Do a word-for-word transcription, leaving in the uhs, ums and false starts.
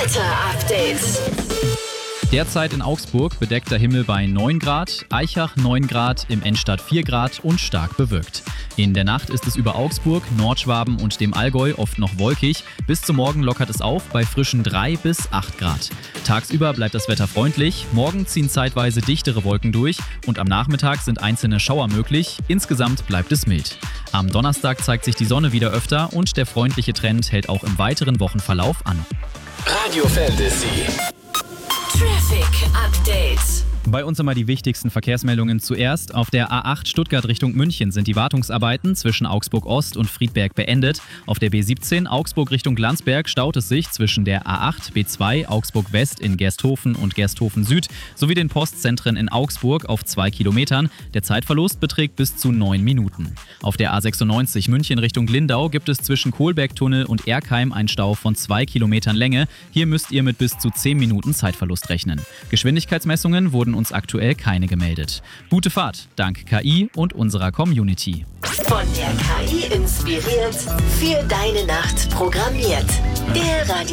Wetter-Update. Derzeit in Augsburg bedeckter Himmel bei neun Grad, Aichach neun Grad, im Endstadt vier Grad und stark bewölkt. In der Nacht ist es über Augsburg, Nordschwaben und dem Allgäu oft noch wolkig. Bis zum Morgen lockert es auf bei frischen drei bis acht Grad. Tagsüber bleibt das Wetter freundlich, morgen ziehen zeitweise dichtere Wolken durch und am Nachmittag sind einzelne Schauer möglich. Insgesamt bleibt es mild. Am Donnerstag zeigt sich die Sonne wieder öfter und der freundliche Trend hält auch im weiteren Wochenverlauf an. Radio Fantasy. Traffic Update. Bei uns einmal die wichtigsten Verkehrsmeldungen zuerst. Auf der A acht Stuttgart Richtung München sind die Wartungsarbeiten zwischen Augsburg Ost und Friedberg beendet. Auf der B siebzehn Augsburg Richtung Landsberg staut es sich zwischen der A acht, B zwei, Augsburg West in Gersthofen und Gersthofen Süd sowie den Postzentren in Augsburg auf zwei Kilometern. Der Zeitverlust beträgt bis zu neun Minuten. Auf der A sechsundneunzig München Richtung Lindau gibt es zwischen Kohlbergtunnel und Erkheim einen Stau von zwei Kilometern Länge. Hier müsst ihr mit bis zu zehn Minuten Zeitverlust rechnen. Geschwindigkeitsmessungen wurden uns aktuell keine gemeldet. Gute Fahrt, dank K I und unserer Community. Von der K I inspiriert, für deine Nacht programmiert. Der Radio